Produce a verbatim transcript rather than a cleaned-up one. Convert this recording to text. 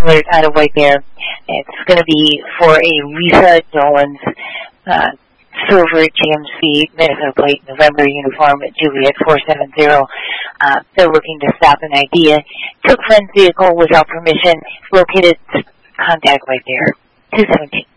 alert out of White Bear. It's going to be for a Risa Dolan's uh, Silver G M C Minnesota Plate November uniform at Juliet four seven zero. Uh, they're looking to stop an idea. Took friend's vehicle without permission. Located, contact White Bear two seventeen.